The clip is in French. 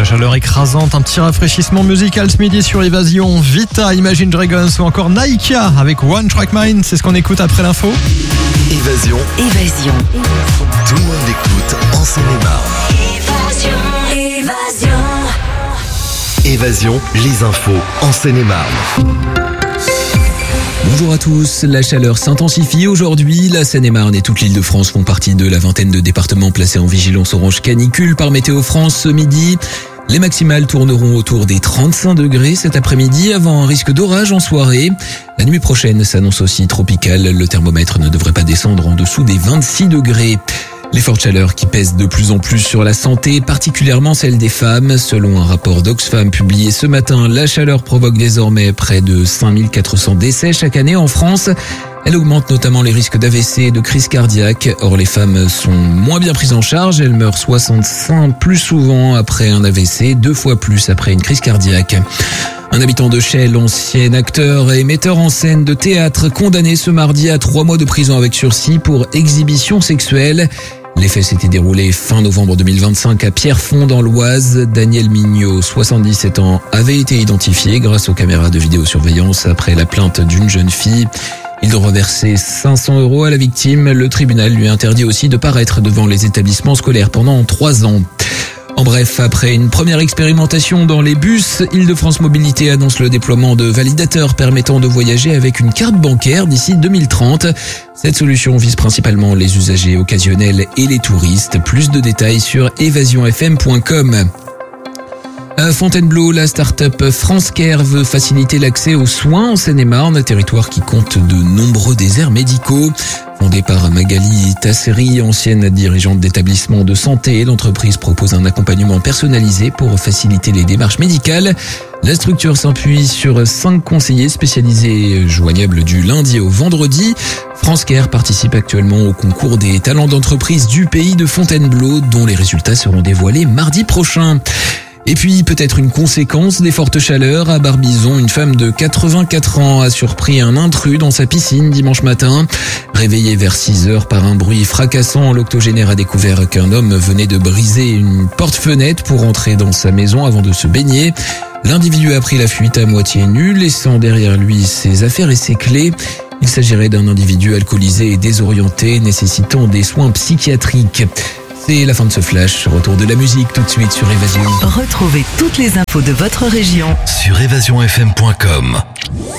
chaleur écrasante, un petit rafraîchissement musical ce midi sur Évasion. Vita, Imagine Dragons ou encore Naika avec One Track Mind, c'est ce qu'on écoute après l'info. Évasion. Tout le monde l'écoute en Seine-et-Marne. Évasion, les infos en Seine-et-Marne. Bonjour à tous, la chaleur s'intensifie aujourd'hui. La Seine-et-Marne et toute l'Île-de-France font partie de la vingtaine de départements placés en vigilance orange canicule par Météo France ce midi. Les maximales tourneront autour des 35 degrés cet après-midi avant un risque d'orage en soirée. La nuit prochaine s'annonce aussi tropicale. Le thermomètre ne devrait pas descendre en dessous des 26 degrés. Les fortes chaleurs qui pèsent de plus en plus sur la santé, particulièrement celle des femmes. Selon un rapport d'Oxfam publié ce matin, la chaleur provoque désormais près de 5400 décès chaque année en France. Elle augmente notamment les risques d'AVC et de crise cardiaque. Or, les femmes sont moins bien prises en charge. Elles meurent 65 plus souvent après un AVC, 2 fois plus après une crise cardiaque. Un habitant de Chelles, ancien acteur et metteur en scène de théâtre, condamné ce mardi à 3 mois de prison avec sursis pour exhibition sexuelle. Les faits s'étaient déroulés fin novembre 2025 à Pierrefonds dans l'Oise. Daniel Mignot, 77 ans, avait été identifié grâce aux caméras de vidéosurveillance après la plainte d'une jeune fille. Il doit reverser 500 € à la victime. Le tribunal lui interdit aussi de paraître devant les établissements scolaires pendant 3 ans. En bref, après une première expérimentation dans les bus, Île-de-France Mobilité annonce le déploiement de validateurs permettant de voyager avec une carte bancaire d'ici 2030. Cette solution vise principalement les usagers occasionnels et les touristes. Plus de détails sur evasionfm.com. À Fontainebleau, la start-up France Care veut faciliter l'accès aux soins en Seine-et-Marne, territoire qui compte de nombreux déserts médicaux. Fondée par Magali Tasseri, ancienne dirigeante d'établissement de santé, l'entreprise propose un accompagnement personnalisé pour faciliter les démarches médicales. La structure s'appuie sur 5 conseillers spécialisés joignables du lundi au vendredi. France Care participe actuellement au concours des talents d'entreprise du pays de Fontainebleau, dont les résultats seront dévoilés mardi prochain. Et puis, peut-être une conséquence des fortes chaleurs. À Barbizon, une femme de 84 ans a surpris un intrus dans sa piscine dimanche matin. Réveillée vers 6 heures par un bruit fracassant, l'octogénaire a découvert qu'un homme venait de briser une porte-fenêtre pour entrer dans sa maison avant de se baigner. L'individu a pris la fuite à moitié nu, laissant derrière lui ses affaires et ses clés. Il s'agirait d'un individu alcoolisé et désorienté, nécessitant des soins psychiatriques. C'est la fin de ce flash. Retour de la musique tout de suite sur Évasion. Retrouvez toutes les infos de votre région Sur evasionfm.com.